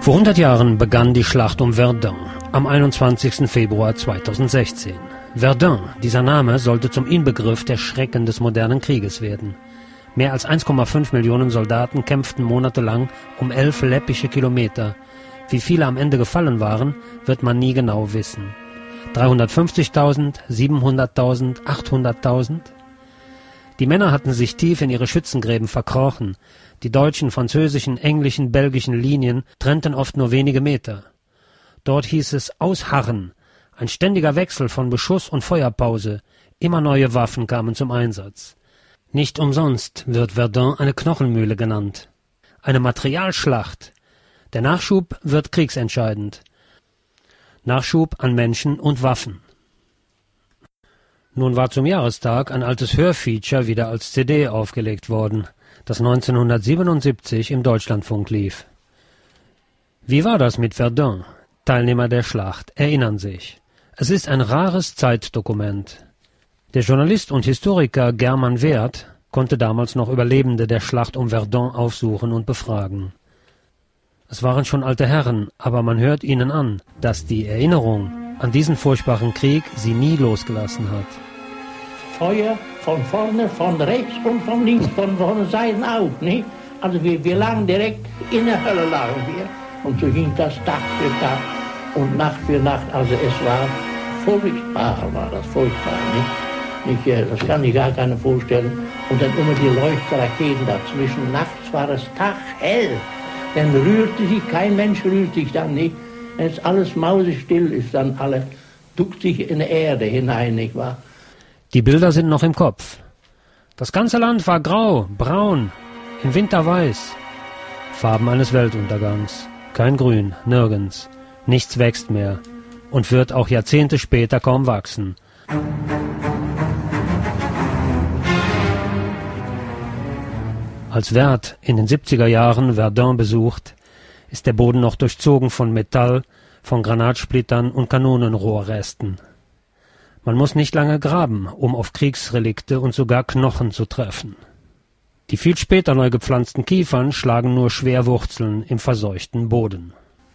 Vor 100 Jahren begann die Schlacht um Verdun, am 21. Februar 2016. Verdun, dieser Name sollte zum Inbegriff der Schrecken des modernen Krieges werden. Mehr als 1,5 Millionen Soldaten kämpften monatelang um 11 läppische Kilometer. Wie viele am Ende gefallen waren, wird man nie genau wissen. 350.000, 700.000, 800.000? Die Männer hatten sich tief in ihre Schützengräben verkrochen. Die deutschen, französischen, englischen, belgischen Linien trennten oft nur wenige Meter. Dort hieß es ausharren, ein ständiger Wechsel von Beschuss und Feuerpause. Immer neue Waffen kamen zum Einsatz. Nicht umsonst wird Verdun eine Knochenmühle genannt. Eine Materialschlacht. Der Nachschub wird kriegsentscheidend. Nachschub an Menschen und Waffen. Nun war zum Jahrestag ein altes Hörfeature wieder als CD aufgelegt worden, das 1977 im Deutschlandfunk lief. Wie war das mit Verdun? Teilnehmer der Schlacht erinnern sich. Es ist ein rares Zeitdokument. Der Journalist und Historiker German Werth konnte damals noch Überlebende der Schlacht um Verdun aufsuchen und befragen. Es waren schon alte Herren, aber man hört ihnen an, dass die Erinnerung an diesen furchtbaren Krieg sie nie losgelassen hat. Feuer von vorne, von rechts und von links, von Seiten auch, nicht? Also wir lagen direkt in der Hölle, lagen wir. Und so ging das Tag für Tag und Nacht für Nacht. Also es war furchtbar, nicht? Das kann sich gar keiner vorstellen. Und dann immer die Leuchtraketen dazwischen. Nachts war es taghell. Dann rührte sich, kein Mensch rührt sich dann nicht. Wenn es alles mausestill ist, dann alle duckt sich in die Erde hinein, nicht wahr? Die Bilder sind noch im Kopf. Das ganze Land war grau, braun, im Winter weiß. Farben eines Weltuntergangs. Kein Grün, nirgends. Nichts wächst mehr und wird auch Jahrzehnte später kaum wachsen. Als Werth in den 70er Jahren Verdun besucht, ist der Boden noch durchzogen von Metall, von Granatsplittern und Kanonenrohrresten. Man muss nicht lange graben, um auf Kriegsrelikte und sogar Knochen zu treffen. Die viel später neu gepflanzten Kiefern schlagen nur schwer Wurzeln im verseuchten Boden.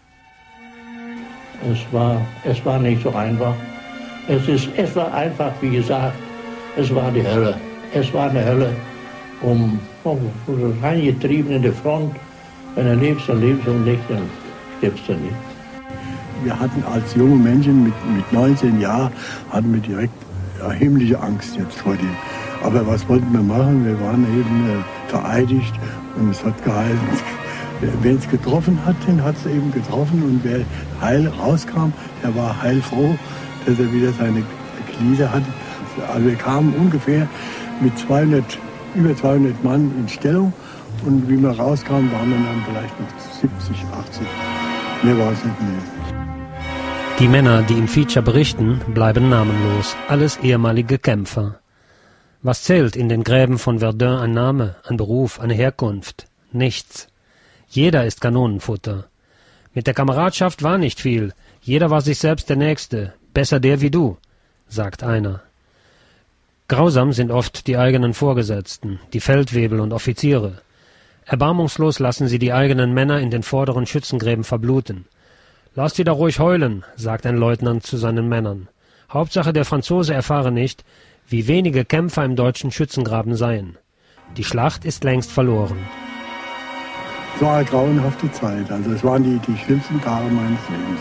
Es war nicht so einfach. Es war einfach, wie gesagt, es war die Hölle. Es war eine Hölle, reingetrieben in die Front. Wenn du lebst, dann lebst du und nicht, dann stirbst du nicht. Wir hatten als junge Menschen mit 19 Jahren, hatten wir direkt himmlische Angst jetzt vor dem. Aber was wollten wir machen? Wir waren eben vereidigt und es hat geheißen, wen es getroffen hat, den hat es eben getroffen und wer heil rauskam, der war heilfroh, dass er wieder seine Glieder hatte. Also wir kamen ungefähr mit über 200 Mann in Stellung und wie wir rauskamen, waren wir dann vielleicht noch 70, 80. Mehr war es nicht mehr. Die Männer, die im Feature berichten, bleiben namenlos, alles ehemalige Kämpfer. Was zählt in den Gräben von Verdun ein Name, ein Beruf, eine Herkunft? Nichts. Jeder ist Kanonenfutter. Mit der Kameradschaft war nicht viel, jeder war sich selbst der Nächste, besser der wie du, sagt einer. Grausam sind oft die eigenen Vorgesetzten, die Feldwebel und Offiziere. Erbarmungslos lassen sie die eigenen Männer in den vorderen Schützengräben verbluten. »Lass die da ruhig heulen«, sagt ein Leutnant zu seinen Männern. Hauptsache der Franzose erfahre nicht, wie wenige Kämpfer im deutschen Schützengraben seien. Die Schlacht ist längst verloren. Es war eine grauenhafte Zeit, also es waren die schlimmsten Tage meines Lebens.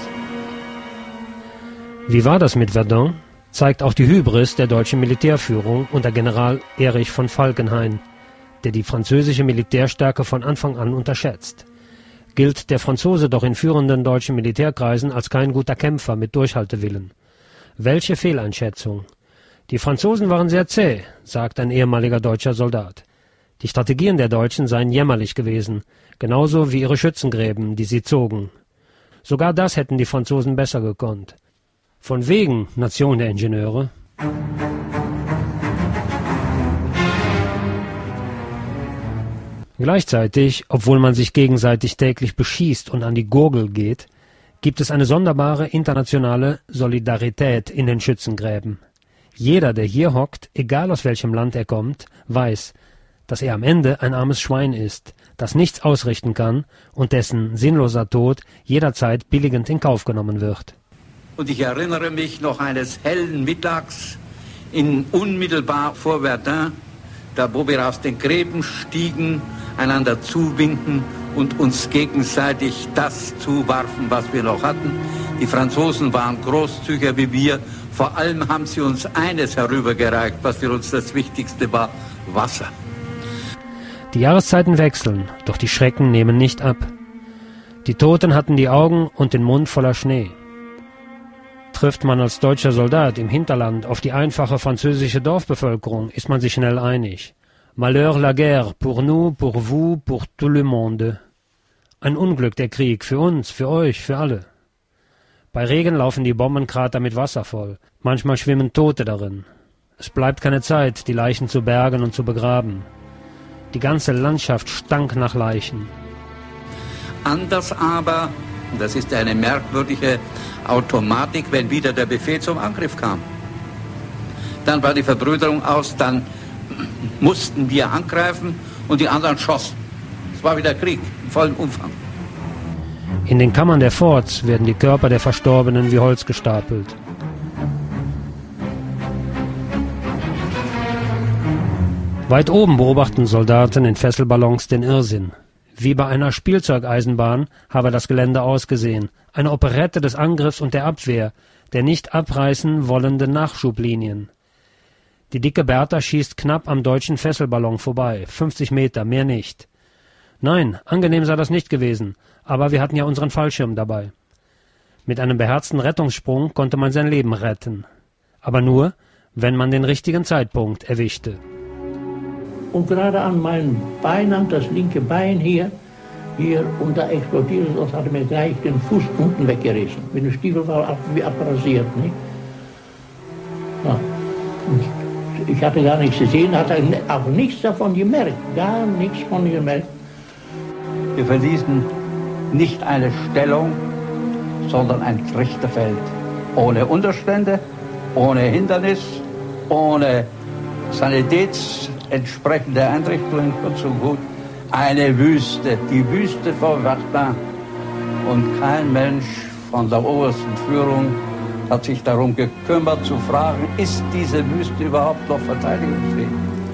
Wie war das mit Verdun? Zeigt auch die Hybris der deutschen Militärführung unter General Erich von Falkenhayn, der die französische Militärstärke von Anfang an unterschätzt. Gilt der Franzose doch in führenden deutschen Militärkreisen als kein guter Kämpfer mit Durchhaltewillen. Welche Fehleinschätzung! Die Franzosen waren sehr zäh, sagt ein ehemaliger deutscher Soldat. Die Strategien der Deutschen seien jämmerlich gewesen, genauso wie ihre Schützengräben, die sie zogen. Sogar das hätten die Franzosen besser gekonnt. Von wegen Nation der Ingenieure. Gleichzeitig, obwohl man sich gegenseitig täglich beschießt und an die Gurgel geht, gibt es eine sonderbare internationale Solidarität in den Schützengräben. Jeder, der hier hockt, egal aus welchem Land er kommt, weiß, dass er am Ende ein armes Schwein ist, das nichts ausrichten kann und dessen sinnloser Tod jederzeit billigend in Kauf genommen wird. Und ich erinnere mich noch eines hellen Mittags unmittelbar vor Verdun, da wo wir aus den Gräben stiegen, einander zuwinken und uns gegenseitig das zuwarfen, was wir noch hatten. Die Franzosen waren großzügiger wie wir. Vor allem haben sie uns eines herübergereicht, was für uns das Wichtigste war: Wasser. Die Jahreszeiten wechseln, doch die Schrecken nehmen nicht ab. Die Toten hatten die Augen und den Mund voller Schnee. Trifft man als deutscher Soldat im Hinterland auf die einfache französische Dorfbevölkerung, ist man sich schnell einig. Malheur la guerre, pour nous, pour vous, pour tout le monde. Ein Unglück der Krieg, für uns, für euch, für alle. Bei Regen laufen die Bombenkrater mit Wasser voll. Manchmal schwimmen Tote darin. Es bleibt keine Zeit, die Leichen zu bergen und zu begraben. Die ganze Landschaft stank nach Leichen. Anders aber, und das ist eine merkwürdige Automatik, wenn wieder der Befehl zum Angriff kam. Dann war die Verbrüderung aus, dann mussten wir angreifen und die anderen schossen. Es war wieder Krieg im vollen Umfang. In den Kammern der Forts werden die Körper der Verstorbenen wie Holz gestapelt. Weit oben beobachten Soldaten in Fesselballons den Irrsinn. Wie bei einer Spielzeugeisenbahn habe das Gelände ausgesehen. Eine Operette des Angriffs und der Abwehr, der nicht abreißen wollenden Nachschublinien. Die dicke Bertha schießt knapp am deutschen Fesselballon vorbei. 50 Meter, mehr nicht. Nein, angenehm sei das nicht gewesen, aber wir hatten ja unseren Fallschirm dabei. Mit einem beherzten Rettungssprung konnte man sein Leben retten. Aber nur, wenn man den richtigen Zeitpunkt erwischte. Und gerade an meinem Bein, an das linke Bein hier, und da explodierte es, hatte mir gleich den Fuß unten weggerissen. Mit dem Stiefel war wie abrasiert. Nicht? Ja. Und ich hatte gar nichts gesehen, hatte auch nichts davon gemerkt, gar nichts von gemerkt. Wir verließen nicht eine Stellung, sondern ein Trichterfeld. Ohne Unterstände, ohne Hindernis, ohne sanitätsentsprechende Einrichtungen, kurz und gut. Eine Wüste, die Wüste vor Verdun. Und kein Mensch von der obersten Führung hat sich darum gekümmert zu fragen, ist diese Wüste überhaupt noch verteidigungsfähig?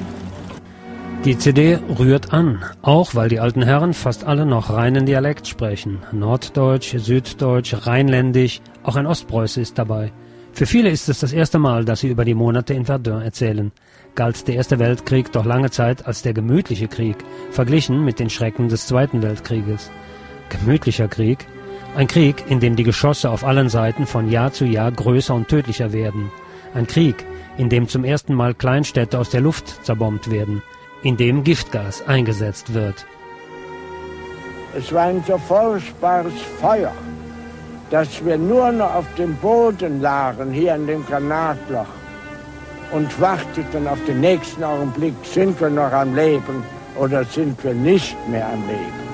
Die CD rührt an, auch weil die alten Herren fast alle noch reinen Dialekt sprechen. Norddeutsch, Süddeutsch, Rheinländisch, auch ein Ostpreuße ist dabei. Für viele ist es das erste Mal, dass sie über die Monate in Verdun erzählen. Galt der Erste Weltkrieg doch lange Zeit als der gemütliche Krieg, verglichen mit den Schrecken des Zweiten Weltkrieges. Gemütlicher Krieg? Ein Krieg, in dem die Geschosse auf allen Seiten von Jahr zu Jahr größer und tödlicher werden. Ein Krieg, in dem zum ersten Mal Kleinstädte aus der Luft zerbombt werden, in dem Giftgas eingesetzt wird. Es war ein so furchtbares Feuer, dass wir nur noch auf dem Boden lagen, hier in dem Granatloch, und warteten auf den nächsten Augenblick, sind wir noch am Leben oder sind wir nicht mehr am Leben.